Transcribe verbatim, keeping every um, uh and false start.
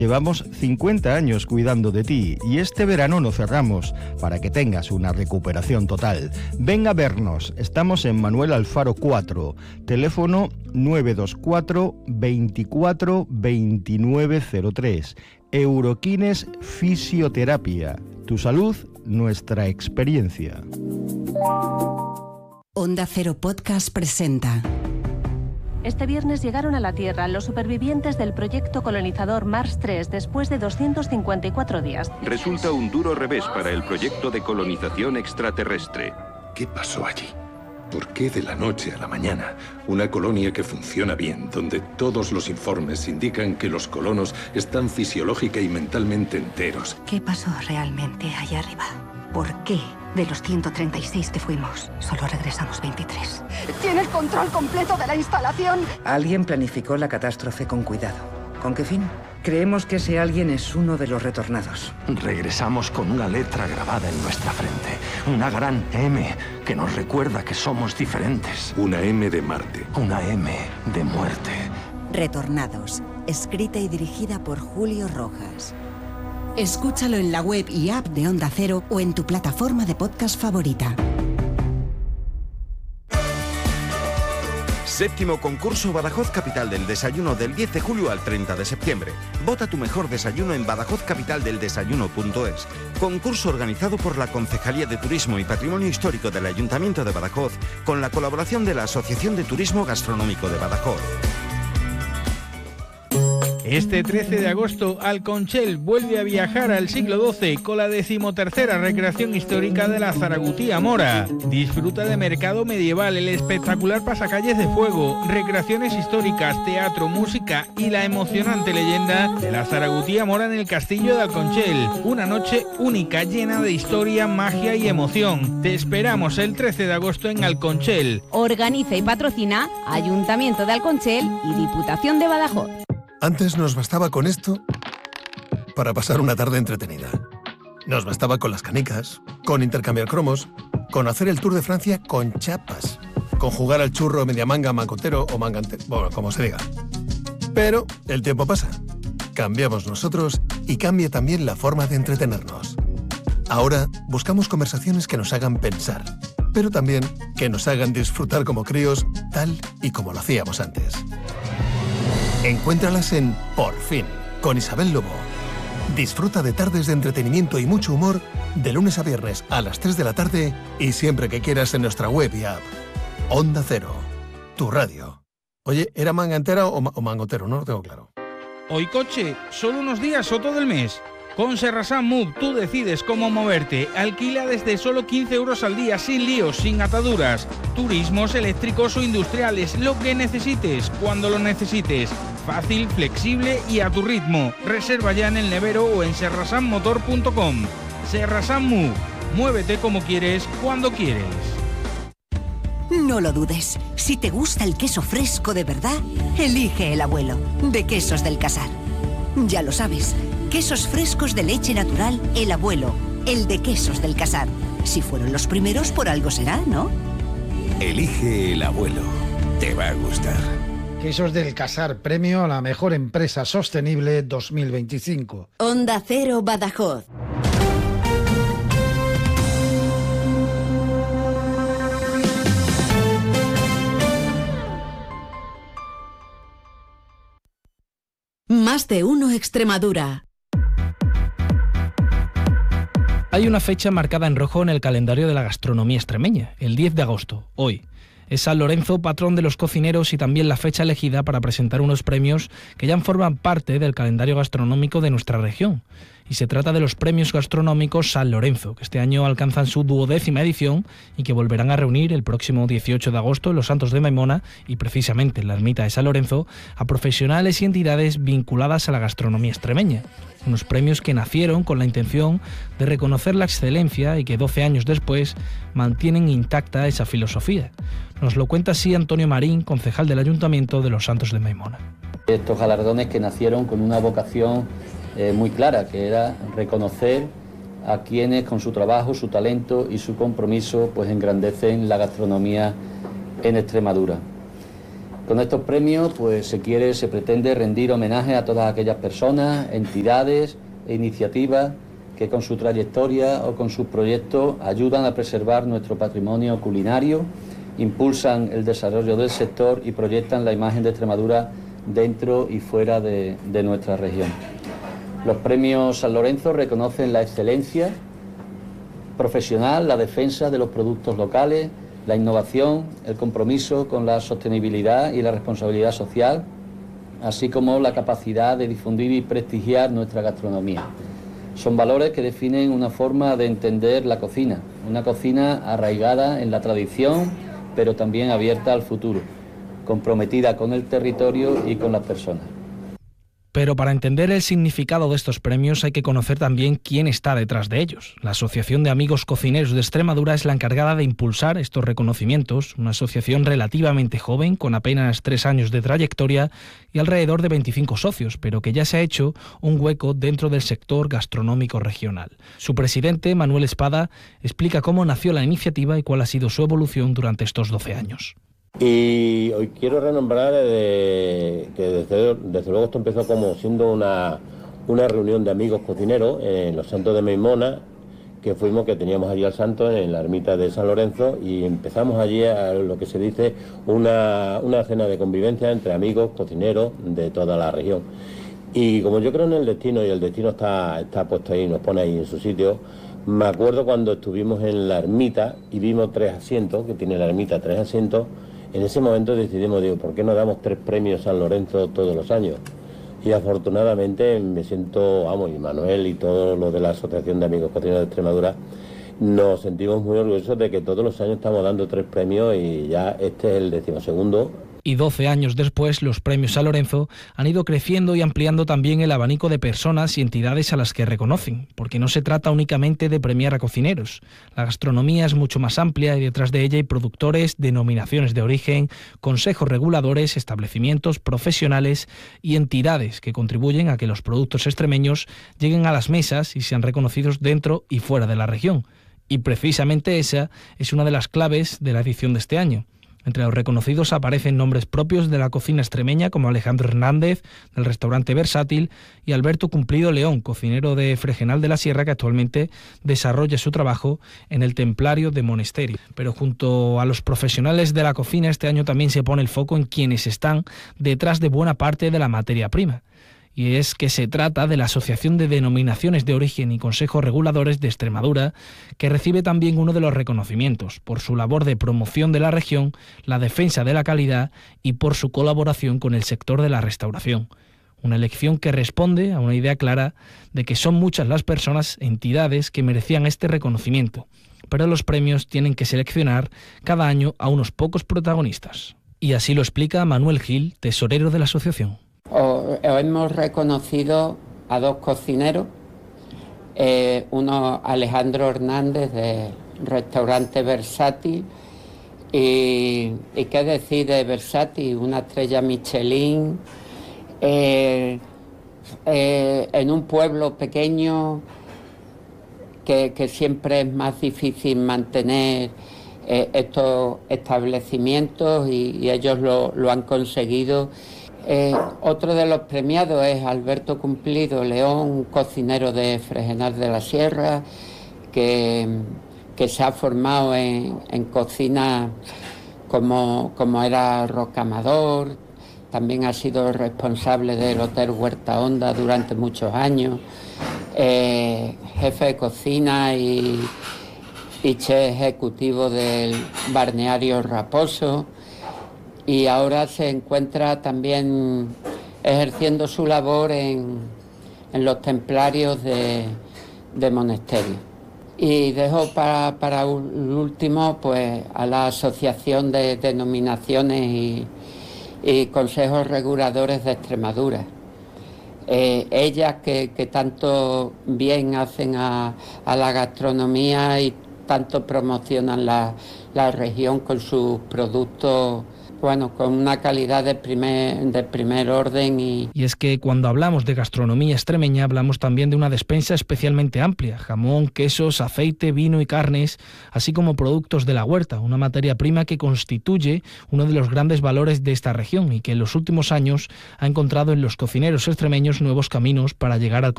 Llevamos cincuenta años cuidando de ti y este verano no cerramos para que tengas una recuperación total. Ven a vernos, estamos en Manuel Alfaro cuatro, teléfono nueve dos cuatro, veinticuatro, veintinueve cero tres. Euroquines Fisioterapia, tu salud, nuestra experiencia. Onda Cero Podcast presenta. Este viernes llegaron a la Tierra los supervivientes del proyecto colonizador Mars tres después de doscientos cincuenta y cuatro días. Resulta un duro revés para el proyecto de colonización extraterrestre. ¿Qué pasó allí? ¿Por qué de la noche a la mañana una colonia que funciona bien, donde todos los informes indican que los colonos están fisiológica y mentalmente enteros? ¿Qué pasó realmente allá arriba? ¿Por qué de los ciento treinta y seis que fuimos, solo regresamos veintitrés? ¿Tiene el control completo de la instalación? Alguien planificó la catástrofe con cuidado. ¿Con qué fin? Creemos que ese alguien es uno de los retornados. Regresamos con una letra grabada en nuestra frente. Una gran M que nos recuerda que somos diferentes. Una M de Marte. Una M de muerte. Retornados. Escrita y dirigida por Julio Rojas. Escúchalo en la web y app de Onda Cero o en tu plataforma de podcast favorita. Séptimo concurso Badajoz Capital del Desayuno del diez de julio al treinta de septiembre. Vota tu mejor desayuno en badajoz capital del desayuno punto es. Concurso organizado por la Concejalía de Turismo y Patrimonio Histórico del Ayuntamiento de Badajoz con la colaboración de la Asociación de Turismo Gastronómico de Badajoz. Este trece de agosto, Alconchel vuelve a viajar al siglo doce con la decimotercera recreación histórica de la Zaragutía Mora. Disfruta de mercado medieval, el espectacular pasacalles de fuego, recreaciones históricas, teatro, música y la emocionante leyenda de la Zaragutía Mora en el castillo de Alconchel. Una noche única, llena de historia, magia y emoción. Te esperamos el trece de agosto en Alconchel. Organiza y patrocina Ayuntamiento de Alconchel y Diputación de Badajoz. Antes nos bastaba con esto para pasar una tarde entretenida. Nos bastaba con las canicas, con intercambiar cromos, con hacer el Tour de Francia con chapas, con jugar al churro media manga, mancotero o mangantero, bueno, como se diga. Pero el tiempo pasa, cambiamos nosotros y cambia también la forma de entretenernos. Ahora buscamos conversaciones que nos hagan pensar, pero también que nos hagan disfrutar como críos, tal y como lo hacíamos antes. Encuéntralas en Por Fin, con Isabel Lobo. Disfruta de tardes de entretenimiento y mucho humor de lunes a viernes a las tres de la tarde y siempre que quieras en nuestra web y app. Onda Cero, tu radio. Oye, ¿era manga entera o, ma- o mangotero? No lo tengo claro. Hoy coche, solo unos días o todo el mes. Con Serrasan Move tú decides cómo moverte. Alquila desde solo quince euros al día, sin líos, sin ataduras. Turismos eléctricos o industriales, lo que necesites, cuando lo necesites. Fácil, flexible y a tu ritmo. Reserva ya en el nevero o en serrasan motor punto com. Serrasan Move. Muévete como quieres, cuando quieres. No lo dudes. Si te gusta el queso fresco de verdad, elige El Abuelo, de Quesos del Casar. Ya lo sabes, quesos frescos de leche natural, El Abuelo, el de Quesos del Casar. Si fueron los primeros, por algo será, ¿no? Elige El Abuelo. Te va a gustar. Quesos del Casar, premio a la mejor empresa sostenible dos mil veinticinco. Onda Cero Badajoz. Más de uno Extremadura. Hay una fecha marcada en rojo en el calendario de la gastronomía extremeña, el diez de agosto, hoy. Es San Lorenzo, patrón de los cocineros, y también la fecha elegida para presentar unos premios que ya forman parte del calendario gastronómico de nuestra región. Y se trata de los premios gastronómicos San Lorenzo, que este año alcanzan su duodécima edición y que volverán a reunir el próximo dieciocho de agosto en Los Santos de Maimona y precisamente en la ermita de San Lorenzo a profesionales y entidades vinculadas a la gastronomía extremeña. Unos premios que nacieron con la intención de reconocer la excelencia y que doce años después mantienen intacta esa filosofía. Nos lo cuenta así Antonio Marín, concejal del Ayuntamiento de Los Santos de Maimona. Estos galardones que nacieron con una vocación eh, muy clara, que era reconocer a quienes con su trabajo, su talento y su compromiso pues engrandecen la gastronomía en Extremadura. Con estos premios pues se quiere, se pretende rendir homenaje a todas aquellas personas, entidades e iniciativas que con su trayectoria o con sus proyectos ayudan a preservar nuestro patrimonio culinario, impulsan el desarrollo del sector y proyectan la imagen de Extremadura dentro y fuera de, de nuestra región. Los premios San Lorenzo reconocen la excelencia profesional, la defensa de los productos locales, la innovación, el compromiso con la sostenibilidad y la responsabilidad social, así como la capacidad de difundir y prestigiar nuestra gastronomía. Son valores que definen una forma de entender la cocina, una cocina arraigada en la tradición, pero también abierta al futuro, comprometida con el territorio y con las personas. Pero para entender el significado de estos premios hay que conocer también quién está detrás de ellos. La Asociación de Amigos Cocineros de Extremadura es la encargada de impulsar estos reconocimientos, una asociación relativamente joven, con apenas tres años de trayectoria y alrededor de veinticinco socios, pero que ya se ha hecho un hueco dentro del sector gastronómico regional. Su presidente, Manuel Espada, explica cómo nació la iniciativa y cuál ha sido su evolución durante estos doce años. Y hoy quiero renombrar eh, que desde, desde luego esto empezó como siendo una, una reunión de amigos cocineros en los Santos de Meimona, que fuimos, que teníamos allí al santo en la ermita de San Lorenzo, y empezamos allí a lo que se dice una, una cena de convivencia entre amigos cocineros de toda la región. Y como yo creo en el destino, y el destino está, está puesto ahí, nos pone ahí en su sitio, me acuerdo cuando estuvimos en la ermita y vimos tres asientos, que tiene la ermita tres asientos. En ese momento decidimos, digo, ¿por qué no damos tres premios San Lorenzo todos los años? Y afortunadamente me siento, vamos, y Manuel y todo lo de la Asociación de Amigos Cocineros de Extremadura, nos sentimos muy orgullosos de que todos los años estamos dando tres premios y ya este es el decimosegundo. Y doce años después, los premios San Lorenzo han ido creciendo y ampliando también el abanico de personas y entidades a las que reconocen, porque no se trata únicamente de premiar a cocineros. La gastronomía es mucho más amplia y detrás de ella hay productores, denominaciones de origen, consejos reguladores, establecimientos profesionales y entidades que contribuyen a que los productos extremeños lleguen a las mesas y sean reconocidos dentro y fuera de la región. Y precisamente esa es una de las claves de la edición de este año. Entre los reconocidos aparecen nombres propios de la cocina extremeña como Alejandro Hernández, del restaurante Versátil, y Alberto Cumplido León, cocinero de Fregenal de la Sierra, que actualmente desarrolla su trabajo en el Templario de Monesterio. Pero junto a los profesionales de la cocina, este año también se pone el foco en quienes están detrás de buena parte de la materia prima. Y es que se trata de la Asociación de Denominaciones de Origen y Consejos Reguladores de Extremadura, que recibe también uno de los reconocimientos por su labor de promoción de la región, la defensa de la calidad y por su colaboración con el sector de la restauración. Una elección que responde a una idea clara de que son muchas las personas, entidades que merecían este reconocimiento, pero los premios tienen que seleccionar cada año a unos pocos protagonistas. Y así lo explica Manuel Gil, tesorero de la asociación. O, o hemos reconocido a dos cocineros, eh, uno Alejandro Hernández del restaurante Versátil, y, y qué decir de Versátil, una estrella Michelin, eh, eh, en un pueblo pequeño que, que siempre es más difícil mantener eh, estos establecimientos y, y ellos lo, lo han conseguido. Eh, otro de los premiados es Alberto Cumplido León, cocinero de Fregenal de la Sierra, que, que se ha formado en, en cocina como, como era Rocamador, también ha sido responsable del Hotel Huerta Honda durante muchos años, eh, jefe de cocina y, y chef ejecutivo del balneario Raposo. Y ahora se encuentra también ejerciendo su labor en, en los templarios de, de Monesterio. Y dejo para, para el último pues, a la Asociación de Denominaciones y, y Consejos Reguladores de Extremadura. Eh, ellas que, que tanto bien hacen a, a la gastronomía y tanto promocionan la, la región con sus productos bueno, con una calidad de primer, de primer orden. Y... y es que cuando hablamos de gastronomía extremeña hablamos también de una despensa especialmente amplia: jamón, quesos, aceite, vino y carnes, así como productos de la huerta, una materia prima que constituye uno de los grandes valores de esta región y que en los últimos años ha encontrado en los cocineros extremeños nuevos caminos para llegar al